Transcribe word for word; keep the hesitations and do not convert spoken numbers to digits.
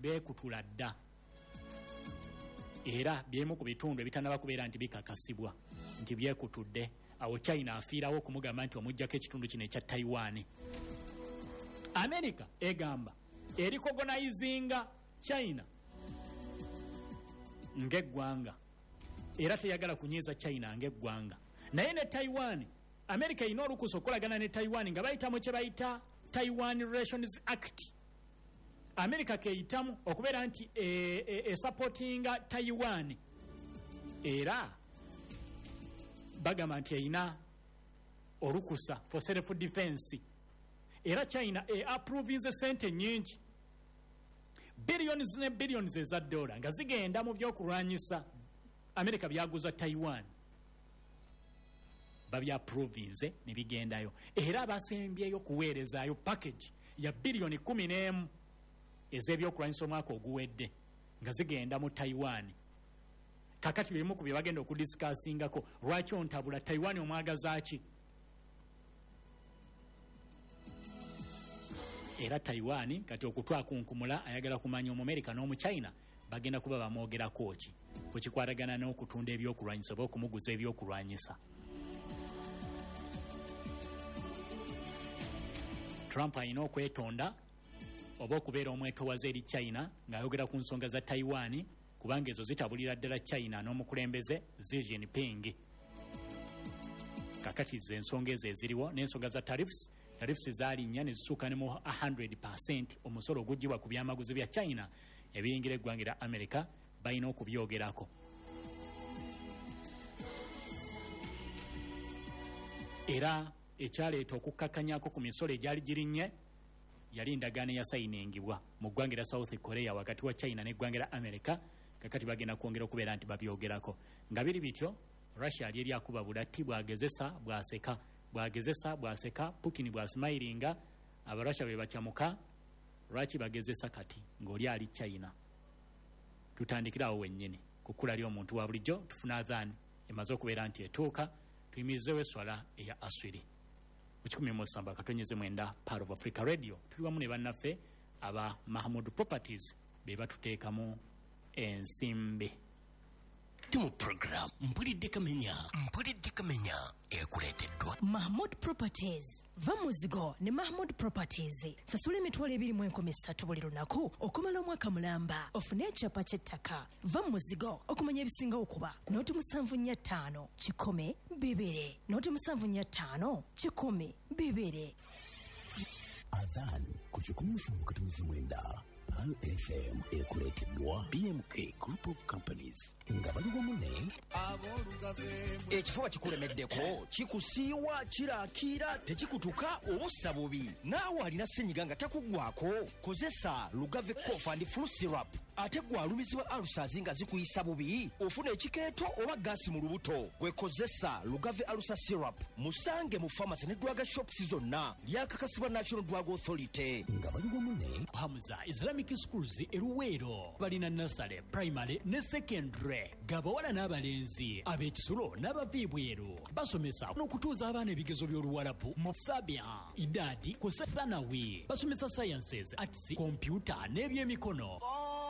beekutula dda era byemu ku bitundu ebitannaba kubeera nti bikakasibwa nti byekutudde. Awo China afiirawo okumugamba nti omujjako ekitundu kino ekya Taiwan. America egamba erikogonizinga China ng'eggwanga era teyagala kunyiiza China ng'eggwanga. Naye ne Taiwan, America erina olukusa okukolagana ne Taiwan nga bayitamu kye bayita Taiwan Relations Act. America keyitamu okubeera nti esupportinga e, e Taiwan era bagamba nti erina olukusa for self defense. Era China e approvinze sente nyingi billions ne billions eza dola nga zigenda mu byokulwanyisa America byaguza Taiwan. Babya province ne bigendayo era basembyeyo kuweerezaayo package ya bilioni kumi n'emu ez'ebyokulwanyisa omwaka oguwedde nga zigenda mu Taiwan. Kakati bimu ku bye bagenda okudiscussingako lwaki ontabula Taiwan omwagazaaki. Era Taiwan kati okutwakunkumula ayagala kumanya Omumerika n'Omuchina bagenda kuba bamwogerako ki ku kikwatagana n'okutunda ebyokulwanyisa oba okumuguza ebyokulwanyisa. Trump alina okwetonda oba okubeera omwetowaze eri China ng'ayogera ku nsonga za Taiwan kubanga ezo zitabulira ddala China n'omukulembeze Xi Jinping. Kakati ze ensonga ezo eziriwo n'ensonga za tariffs. Tariffs zalinnya ne zisuuka ne mu one hundred percent omusolo oguggyibwa ku byamaguzi bya China ebiyingira eggwanga lya America balina okubyogerako. Era ekyaleeta okukkakanyako ku misolo egyali girinnye yali endagaano eyasayiningibwa mu ggwanga lya South Korea wakati wa China n'eggwanga lya America. Kakati bagenda kwongera okubeera nti babyogerako. Nga biri bityo Russia ali eri akuba bulatti bwagezesa bwaseka bwagezesa bwaseka Putin bwasmailinga abarussia be bakyamuka. Lwaki bagezesa kati ng'oli ali China? Tutandikirawo wennyini kukula lyo omuntu wa bulijjo tufuna adhan emaze okubeera nti etuuka tuyimirizewo esswala eya aswiri ukikumi mu ssamba katonyeze mwenda Part of Africa Radio. Tuli wamu ne bannaffe aba Mahmood Properties be batuteekamu ensimbi. Tumu program mpulidde kamenya mpulidde kamenya ekuleeteddwa Mahmood Properties. Va muzigo ne Mahmood Properties. Sasula emitwalo ebiri mu enkumi ssatu buli lunaku okumala omwaka mulamba ofune ekyapa ky'ettaka. Va muzigo okumanya ebisinga okuba nooti musanvu nnya ttaano kikumi bibiri nooti musanvu nnya ttaano kikumi bibiri. Adhan ku kikumi musanvu katonyeze mwenda Pearl F M ekuleeteddwa B M K Group of Companies nga bali wamu ne ekifuba kikulemeddeko kikusiiwa kiraakira tekikutuka obussa bubi naawe alina ssenyiga nga takuggwako kozesa Lugave Cough and Flu Syrup ate gwe alumizibwa alusazi nga zikuyisa bubi ofuna ekikeeto oba gaasi mu lubuto gwe kozesa Lugave Alusa Syrup musange mu pharmacy ne drug shops zonna lyakakasibwa National Drug Authority. nga bali wamu ne Hamza Islamic Schools eruweero balina nursery, primary ne secondary gabawala n'abalenzi ab'ekisulo n'abaviibweru basomesa n'okutuuza abaana ebigezo by'oluwalabu mu sabya idadi ku thanawi basomesa sciences, arts, computer n'ebyemikono.